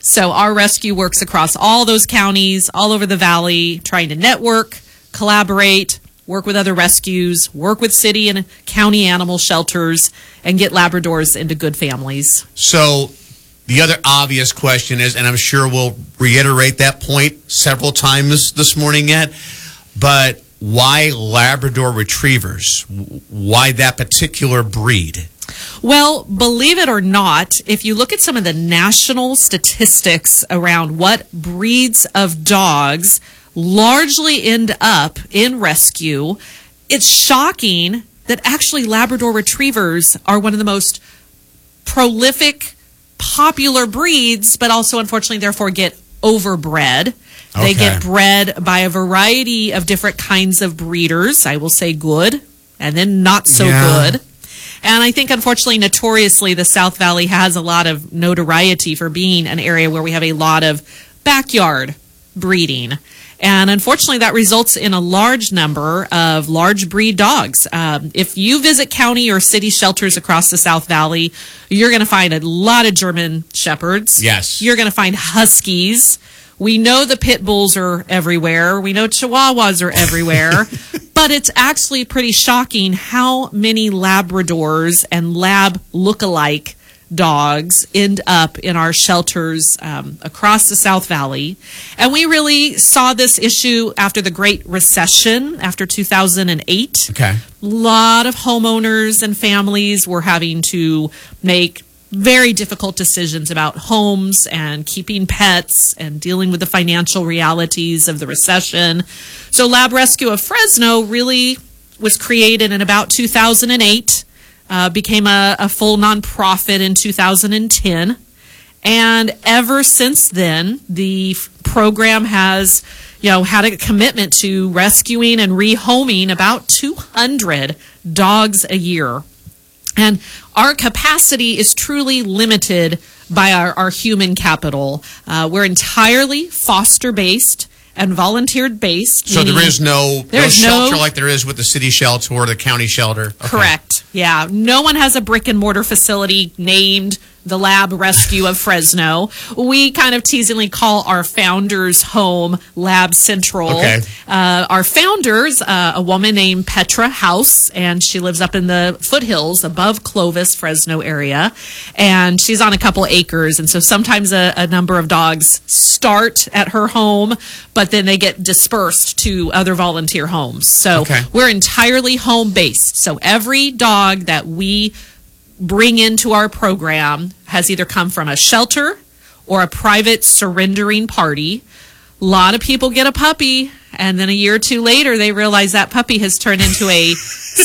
So our rescue works across all those counties, all over the valley, trying to network, collaborate, work with other rescues, work with city and county animal shelters, and get Labradors into good families. So the other obvious question is, and I'm sure we'll reiterate that point several times this morning yet, but why Labrador Retrievers? Why that particular breed? Well, believe it or not, if you look at some of the national statistics around what breeds of dogs largely end up in rescue, it's shocking that actually Labrador Retrievers are one of the most prolific, popular breeds, but also unfortunately therefore get overbred. They get bred by a variety of different kinds of breeders. I will say good and then not so good. And I think, unfortunately, notoriously, the South Valley has a lot of notoriety for being an area where we have a lot of backyard breeding. And unfortunately, that results in a large number of large breed dogs. If you visit county or city shelters across the South Valley, you're going to find a lot of German Shepherds. Yes. You're going to find Huskies. We know the pit bulls are everywhere. We know Chihuahuas are everywhere. But it's actually pretty shocking how many Labradors and Lab look-alike dogs end up in our shelters across the South Valley. And we really saw this issue after the Great Recession, after 2008. Okay. A lot of homeowners and families were having to make very difficult decisions about homes and keeping pets and dealing with the financial realities of the recession. So Lab Rescue of Fresno really was created in about 2008, became a full nonprofit in 2010. And ever since then, the program has, had a commitment to rescuing and rehoming about 200 dogs a year. And our capacity is truly limited by our human capital. We're entirely foster-based and volunteer-based. So there is no shelter like there is with the city shelter or the county shelter? Okay. Correct. Yeah. No one has a brick-and-mortar facility named the Lab Rescue of Fresno. We kind of teasingly call our founder's home Lab Central. Okay. Our founder's a woman named Petra House, and she lives up in the foothills above Clovis, Fresno area. And she's on a couple acres, and so sometimes a number of dogs start at her home, but then they get dispersed to other volunteer homes. So we're entirely home-based. So every dog that we bring into our program has either come from a shelter or a private surrendering party. A lot of people get a puppy, and then a year or two later, they realize that puppy has turned into a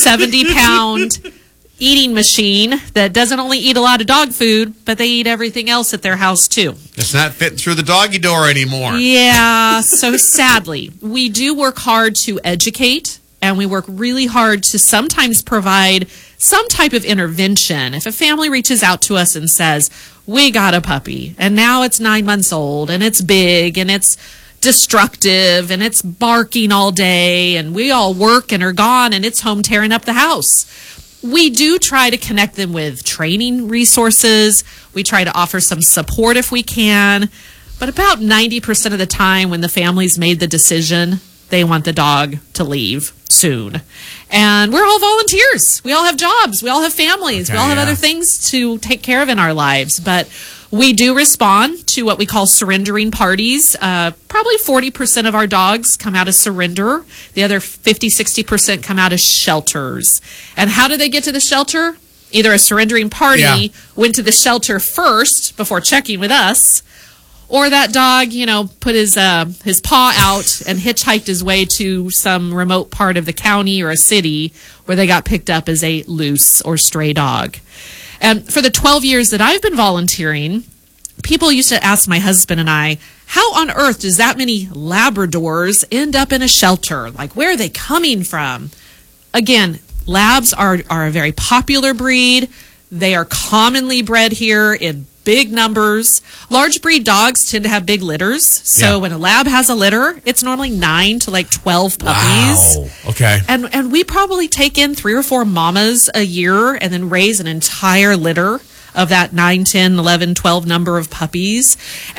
70-pound eating machine that doesn't only eat a lot of dog food, but they eat everything else at their house, too. It's not fitting through the doggy door anymore. Yeah, so sadly, we do work hard to educate, and we work really hard to sometimes provide some type of intervention. If a family reaches out to us and says, we got a puppy, and now it's 9 months old, and it's big, and it's destructive, and it's barking all day, and we all work and are gone, and it's home tearing up the house. We do try to connect them with training resources. We try to offer some support if we can. But about 90% of the time when the family's made the decision, they want the dog to leave soon. And we're all volunteers. We all have jobs. We all have families. We all have other things to take care of in our lives. But we do respond to what we call surrendering parties. Probably 40% of our dogs come out of surrender. The other 50-60% come out of shelters. And how do they get to the shelter? Either a surrendering party went to the shelter first before checking with us, or that dog, put his paw out and hitchhiked his way to some remote part of the county or a city where they got picked up as a loose or stray dog. And for the 12 years that I've been volunteering, people used to ask my husband and I, how on earth does that many Labradors end up in a shelter? Like, where are they coming from? Again, Labs are a very popular breed. They are commonly bred here in big numbers. Large breed dogs tend to have big litters. So when a Lab has a litter, it's normally 9 to 12 puppies. Wow. Okay. And we probably take in 3 or 4 mamas a year and then raise an entire litter of that 9, 10, 11, 12 number of puppies.